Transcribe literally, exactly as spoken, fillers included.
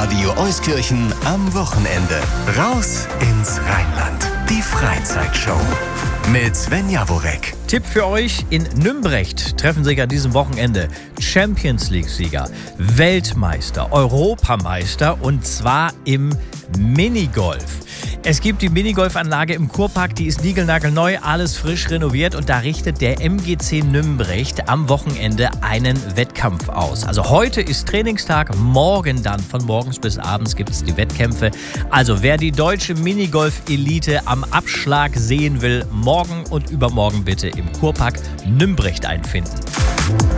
Radio Euskirchen am Wochenende. Raus ins Rheinland. Die Freizeitshow mit Sven Jaworek. Tipp für euch: In Nümbrecht treffen sich an diesem Wochenende Champions League-Sieger, Weltmeister, Europameister, und zwar im Minigolf. Es gibt die Minigolfanlage im Kurpark, die ist niegelnagelneu, alles frisch renoviert, und da richtet der M G C Nümbrecht am Wochenende einen Wettkampf aus. Also heute ist Trainingstag, morgen dann von morgens bis abends gibt es die Wettkämpfe. Also wer die deutsche Minigolf-Elite am Abschlag sehen will, morgen und übermorgen bitte im Kurpark Nümbrecht einfinden.